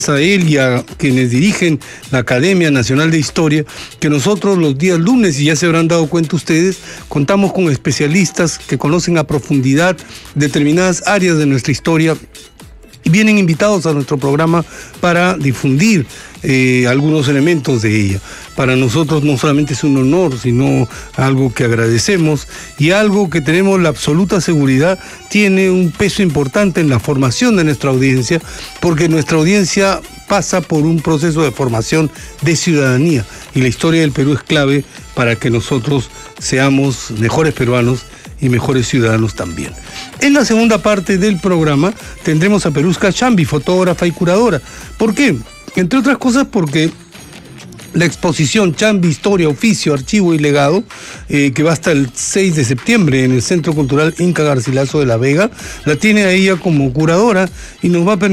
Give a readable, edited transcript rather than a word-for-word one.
A él y a quienes dirigen la Academia Nacional de Historia, que nosotros los días lunes, y ya se habrán dado cuenta ustedes, contamos con especialistas que conocen a profundidad determinadas áreas de nuestra historia y vienen invitados a nuestro programa para difundir algunos elementos de ella. Para nosotros no solamente es un honor, sino algo que agradecemos y algo que tenemos la absoluta seguridad tiene un peso importante en la formación de nuestra audiencia, porque nuestra audiencia pasa por un proceso de formación de ciudadanía y la historia del Perú es clave para que nosotros seamos mejores peruanos y mejores ciudadanos también. En la segunda parte del programa tendremos a Peruska Chambi, fotógrafa y curadora. ¿Por qué? Entre otras cosas porque la exposición Chambi, Historia, Oficio, Archivo y Legado, que va hasta el 6 de septiembre en el Centro Cultural Inca Garcilaso de la Vega, la tiene a ella como curadora y nos va a permitir